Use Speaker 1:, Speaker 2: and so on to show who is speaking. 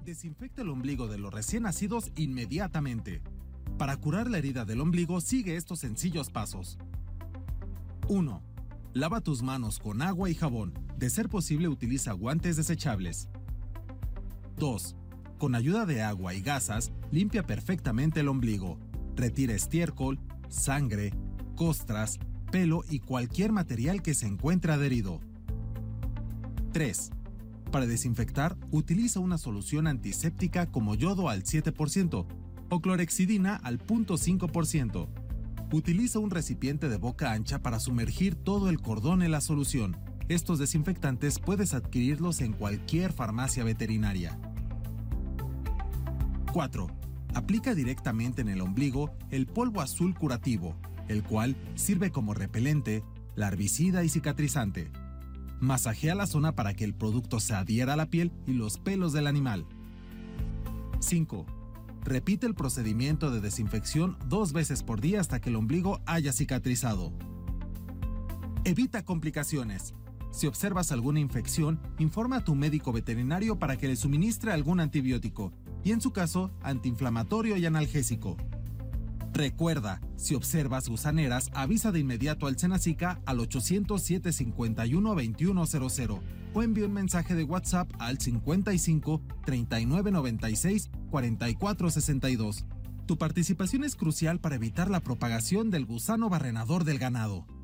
Speaker 1: Desinfecta el ombligo de los recién nacidos inmediatamente. Para curar la herida del ombligo, sigue estos sencillos pasos. 1. Lava tus manos con agua y jabón. De ser posible, utiliza guantes desechables. 2. Con ayuda de agua y gasas, limpia perfectamente el ombligo. Retira estiércol, sangre, costras, pelo y cualquier material que se encuentre adherido. 3. Para desinfectar, utiliza una solución antiséptica como yodo al 7% o clorexidina al 0.5%. Utiliza un recipiente de boca ancha para sumergir todo el cordón en la solución. Estos desinfectantes puedes adquirirlos en cualquier farmacia veterinaria. 4. Aplica directamente en el ombligo el polvo azul curativo, el cual sirve como repelente, larvicida y cicatrizante. Masajea la zona para que el producto se adhiera a la piel y los pelos del animal. 5. Repite el procedimiento de desinfección 2 veces por día hasta que el ombligo haya cicatrizado. Evita complicaciones. Si observas alguna infección, informa a tu médico veterinario para que le suministre algún antibiótico y, en su caso, antiinflamatorio y analgésico. Recuerda, si observas gusaneras, avisa de inmediato al Senacica al 800-751-2100 o envía un mensaje de WhatsApp al 55 39 96 44 62. Tu participación es crucial para evitar la propagación del gusano barrenador del ganado.